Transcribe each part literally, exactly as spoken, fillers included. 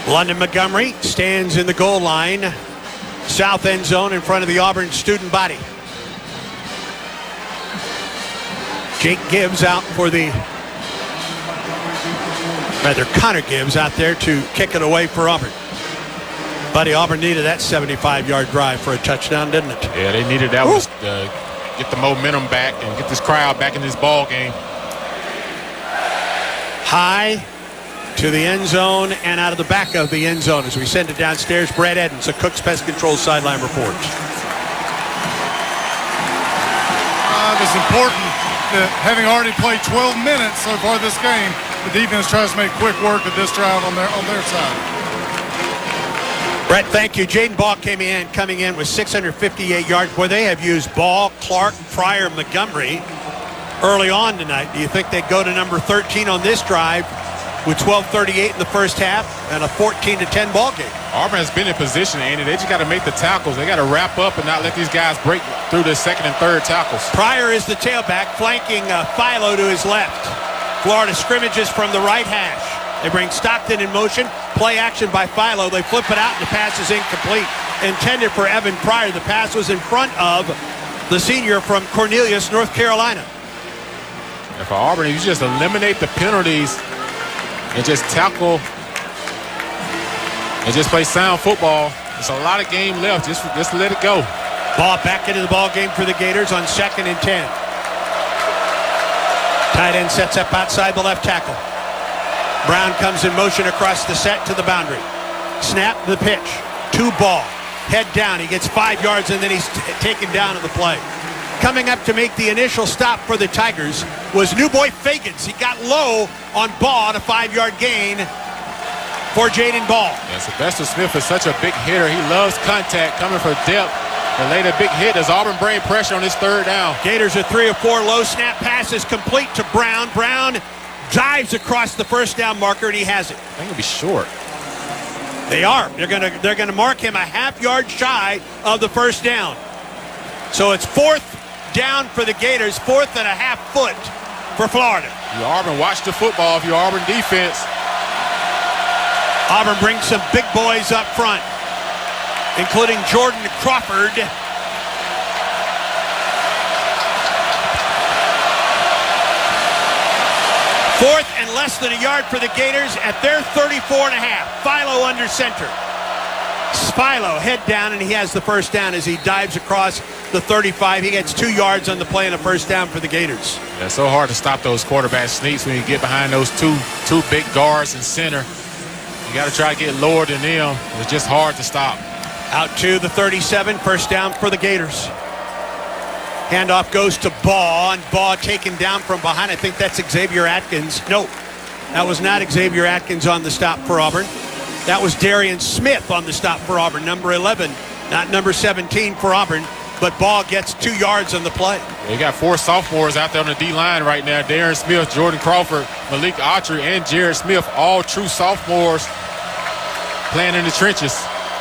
London Montgomery stands in the goal line, south end zone in front of the Auburn student body. Jake Gibbs out for the, rather Connor Gibbs out there to kick it away for Auburn. Buddy, Auburn needed that seventy-five yard drive for a touchdown, didn't it? Yeah, they needed that one to uh, get the momentum back and get this crowd back in this ball game. High to the end zone and out of the back of the end zone as we send it downstairs. Brad Edens, a Cook's Pest Control sideline report. Uh, it's important that having already played twelve minutes so far this game, the defense tries to make quick work of this drive on their on their side. Brett, thank you. Jaden Ball came in, coming in with six hundred fifty-eight yards. Boy, they have used Ball, Clark, Pryor, Montgomery early on tonight. Do you think they'd go to number thirteen on this drive with twelve thirty-eight in the first half and a fourteen to ten ball game? Auburn has been in position, Andy. They just got to make the tackles. They got to wrap up and not let these guys break through the second and third tackles. Pryor is the tailback, flanking uh, Philo to his left. Florida scrimmages from the right hash. They bring Stockton in motion. Play action by Philo. They flip it out, and the pass is incomplete. Intended for Evan Pryor. The pass was in front of the senior from Cornelius, North Carolina. And for Auburn, if you just eliminate the penalties and just tackle and just play sound football, there's a lot of game left. Just, just let it go. Ball back into the ball game for the Gators on second and ten. Tight end sets up outside the left tackle. Brown comes in motion across the set to the boundary. Snap, the pitch. To Ball. Head down. He gets five yards, and then he's t- taken down in the play. Coming up to make the initial stop for the Tigers was new boy Fagans. He got low on Ball on a five-yard gain for Jaden Ball. Yeah, Sylvester Smith is such a big hitter. He loves contact, coming for depth. And laid a big hit as Auburn bring pressure on this third down. Gators are three or four. Low snap pass is complete to Brown. Brown dives across the first down marker, and he has it. I think it'll be short. They are. They're gonna they're gonna mark him a half yard shy of the first down. So it's fourth down for the Gators, fourth and a half foot for Florida. You Auburn, watch the football if you're Auburn defense. Auburn brings some big boys up front, including Jordan Crawford. Fourth and less than a yard for the Gators at their thirty-four and a half. Philo under center. Philo head down, and he has the first down as he dives across the thirty-five. He gets two yards on the play and a first down for the Gators. Yeah, it's so hard to stop those quarterback sneaks when you get behind those two two big guards in center. You got to try to get lower than them. It's just hard to stop. Out to the thirty-seven, first down for the Gators. Handoff goes to Ball, and Ball taken down from behind. I think that's Xavier Atkins. No, that was not Xavier Atkins on the stop for Auburn. That was Darian Smith on the stop for Auburn, number eleven, not number seventeen for Auburn. But Ball gets two yards on the play. They got four sophomores out there on the D-line right now. Darren Smith, Jordan Crawford, Malik Autry, and Jared Smith, all true sophomores playing in the trenches.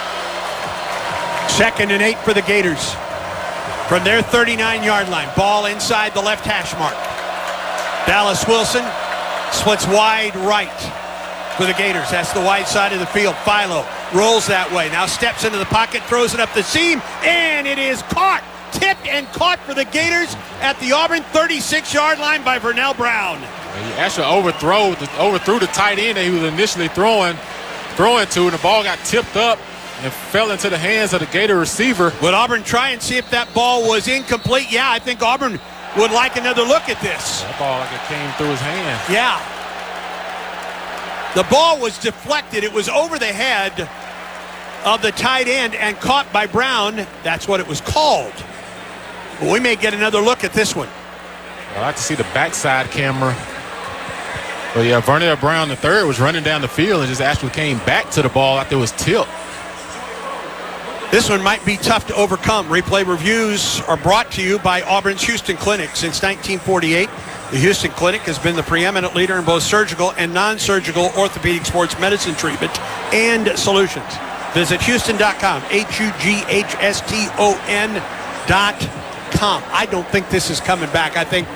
Second and eight for the Gators. From their thirty-nine yard line, Ball inside the left hash mark. Dallas Wilson splits wide right for the Gators. That's the wide side of the field. Philo rolls that way. Now steps into the pocket, throws it up the seam, and it is caught. Tipped and caught for the Gators at the Auburn thirty-six yard line by Vernell Brown. He actually overthrew the, overthrew the tight end that he was initially throwing, throwing to, and the ball got tipped up and fell into the hands of the Gator receiver. Would Auburn try and see if that ball was incomplete? Yeah, I think Auburn would like another look at this. That ball like it came through his hand. Yeah. The ball was deflected. It was over the head of the tight end and caught by Brown. That's what it was called. But we may get another look at this one. I'd like to see the backside camera. But yeah, Vernell Brown the third was running down the field and just actually came back to the ball after it was tipped. This one might be tough to overcome. Replay reviews are brought to you by Auburn's Houston Clinic. Since nineteen forty-eight, the Houston Clinic has been the preeminent leader in both surgical and non-surgical orthopedic sports medicine treatment and solutions. Visit Houston dot com, H U G H S T O N dot com. I don't think this is coming back. I think